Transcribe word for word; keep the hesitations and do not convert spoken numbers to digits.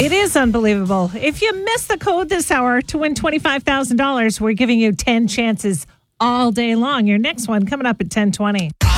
It is unbelievable. If you miss the code this hour to win twenty-five thousand dollars, we're giving you ten chances all day long. Your next one coming up at ten twenty.